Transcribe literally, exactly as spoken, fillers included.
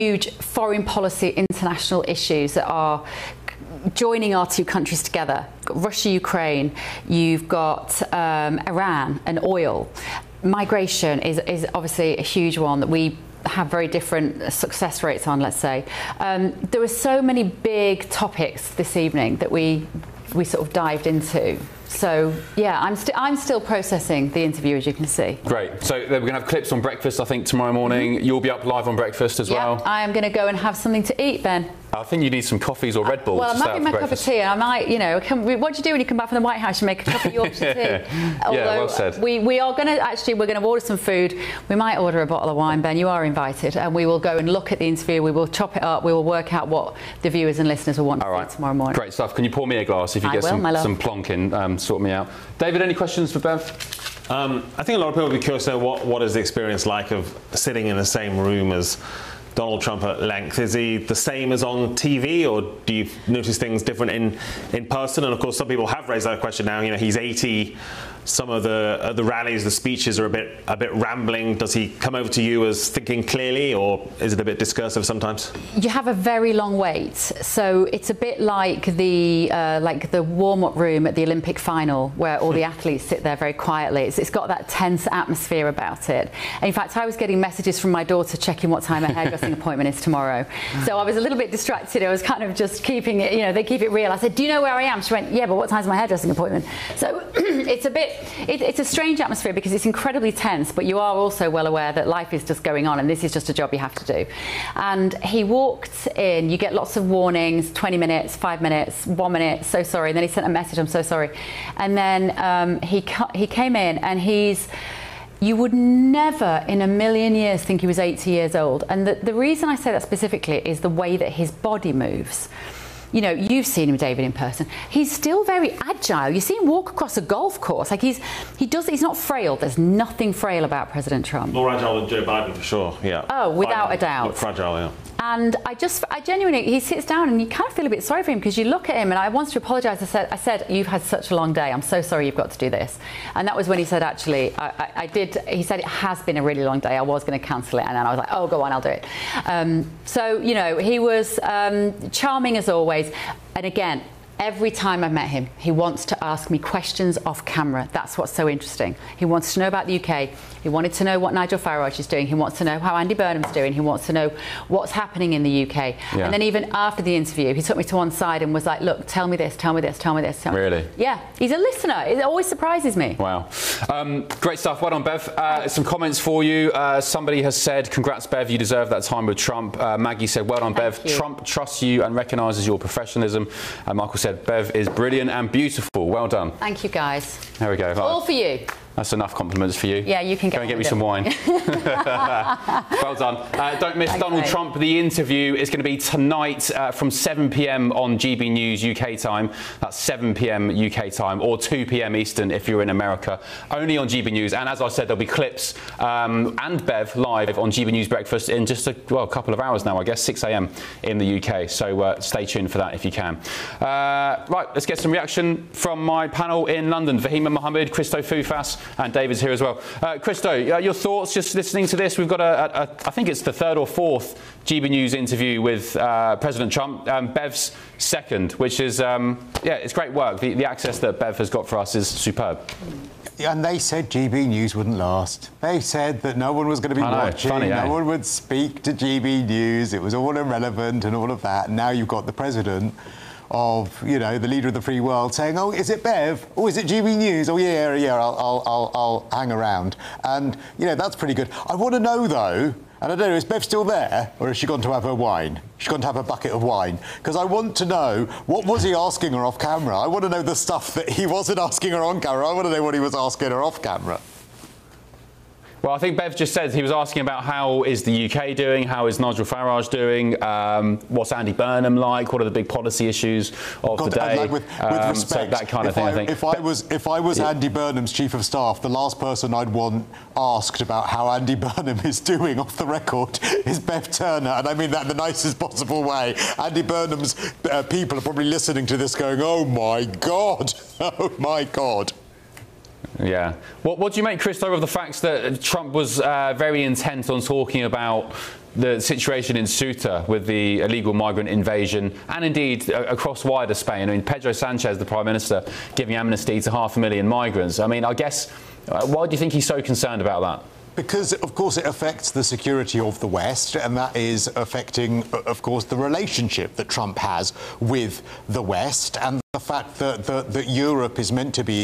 huge foreign policy, international issues that are joining our two countries together. Russia, Ukraine, you've got um, Iran and oil. Migration is, is obviously a huge one that we have very different success rates on, let's say. Um, there were so many big topics this evening that we we sort of dived into. So, yeah, I'm, st I'm still processing the interview, as you can see. Great. So we're going to have clips on breakfast, I think, tomorrow morning. Mm-hmm. You'll be up live on breakfast as yeah, well. I am going to go and have something to eat, Ben. I think you need some coffees or Red Bulls. Well, I'm having my cup of tea, and I might, you know, can, what do you do when you come back from the White House? You make a cup of Yorkshire tea. Although yeah, well said. We, we are going to, actually, we're going to order some food. We might order a bottle of wine, Ben. You are invited. And we will go and look at the interview. We will chop it up. We will work out what the viewers and listeners will want to right. see tomorrow morning. Great stuff. Can you pour me a glass if you I get will, some, my love. some plonking, um, sort me out. David, any questions for Bev? Um, I think a lot of people will be curious to know what, what is the experience like of sitting in the same room as Donald Trump at length. Is he the same as on T V, or do you notice things different in, in person? And of course, some people have raised that question now. You know, he's eighty. Some of the uh, the rallies, the speeches are a bit a bit rambling. Does he come over to you as thinking clearly, or is it a bit discursive sometimes? You have a very long wait, so it's a bit like the uh, like the warm-up room at the Olympic final, where all the athletes sit there very quietly. It's, it's got that tense atmosphere about it. And in fact, I was getting messages from my daughter checking what time her hairdressing appointment is tomorrow. So I was a little bit distracted. I was kind of just keeping it, you know, they keep it real. I said, "Do you know where I am?" She went, "Yeah, but what time's my hairdressing appointment?" So it's a bit. It, it's a strange atmosphere because it's incredibly tense, but you are also well aware that life is just going on and this is just a job you have to do. And he walked in, you get lots of warnings, twenty minutes, five minutes, one minute, so sorry. And then he sent a message, "I'm so sorry." And then um, he, he came in and he's, you would never in a million years think he was eighty years old. And the, the reason I say that specifically is the way that his body moves. You know, you've seen him, David, in person. He's still very agile. You see him walk across a golf course. Like he's, he does, he's not frail. There's nothing frail about President Trump. More agile than Joe Biden, for sure, yeah. Oh, without Biden, a doubt. Look fragile, yeah. And I just, I genuinely, he sits down and you kind of feel a bit sorry for him because you look at him, and I wanted to apologise. I said, I said, "You've had such a long day. I'm so sorry you've got to do this." And that was when he said, actually, I, I, I did, he said, "It has been a really long day. I was going to cancel it." And then I was like, "Oh, go on, I'll do it." Um, so, you know, he was um, charming as always. And again, every time I've met him, he wants to ask me questions off camera. That's what's so interesting. He wants to know about the U K. He wanted to know what Nigel Farage is doing. He wants to know how Andy Burnham's doing. He wants to know what's happening in the U K. Yeah. And then even after the interview, he took me to one side and was like, "Look, tell me this, tell me this, tell me this." Tell really? Me. Yeah, he's a listener. It always surprises me. Wow. Um, great stuff. Well done, Bev. Uh, some comments for you. Uh, somebody has said, "Congrats, Bev. You deserve that time with Trump." Uh, Maggie said, "Well done, Thank Bev. you. Trump trusts you and recognises your professionalism." And Michael said, "Bev is brilliant and beautiful." Well done. Thank you, guys. There we go. All for you. That's enough compliments for you. Yeah, you can get Go and get me some wine. Well done. Uh, don't miss Thanks, Donald mate. Trump. The interview is going to be tonight uh, from seven p m on G B News U K time. That's seven p m U K time, or two p m Eastern if you're in America. Only on G B News. And as I said, there'll be clips um, and Bev live on G B News Breakfast in just a, well, a couple of hours now, I guess, six a m in the U K. So uh, stay tuned for that if you can. Uh, right, let's get some reaction from my panel in London. Fahima Mohammed, Christo Foufas, and David's here as well. Uh, Christo, uh, your thoughts just listening to this? We've got a, a, a, I think it's the third or fourth G B News interview with uh, President Trump. Um, Bev's second, which is, um, yeah, it's great work. The, the access that Bev has got for us is superb. And they said G B News wouldn't last. They said that no one was going to be I know, watching, funny, no eh? one would speak to G B News, it was all irrelevant and all of that. And now you've got the president of, you know, the leader of the free world saying, "Oh, is it Bev? Oh, is it G B News? Oh, yeah, yeah, I'll, I'll, I'll, I'll hang around." And, you know, that's pretty good. I want to know, though, and I don't know, is Bev still there, or has she gone to have her wine? She's gone to have a bucket of wine. Because I want to know, what was he asking her off camera? I want to know the stuff that he wasn't asking her on camera. I want to know what he was asking her off camera. Well, I think Bev just said he was asking about how is the U K doing, how is Nigel Farage doing, um, what's Andy Burnham like, what are the big policy issues of God, the day, like with, with um, respect, so that kind of if thing. I, I think if I was if I was yeah. Andy Burnham's chief of staff, the last person I'd want asked about how Andy Burnham is doing off the record is Bev Turner, and I mean that in the nicest possible way. Andy Burnham's uh, people are probably listening to this, going, "Oh my God, oh my God." Yeah. What, what do you make, Christo, of the fact that Trump was uh, very intent on talking about the situation in Ceuta with the illegal migrant invasion, and indeed uh, across wider Spain. I mean, Pedro Sanchez, the Prime Minister, giving amnesty to half a million migrants. I mean, I guess, uh, why do you think he's so concerned about that? Because, of course, it affects the security of the West, and that is affecting, of course, the relationship that Trump has with the West, and the fact that, that, that Europe is meant to be